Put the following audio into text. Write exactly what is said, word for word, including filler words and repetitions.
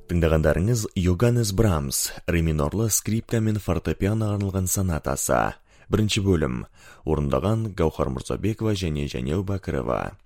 Тыңдағандарыңыз Йоганнес Брамс, ре минорлы скрипка мен фортепиано арналған сонатасы. Бірінші бөлім. Орындаған Гаухар Мұрзабекова және Жәнеу Бәкірова.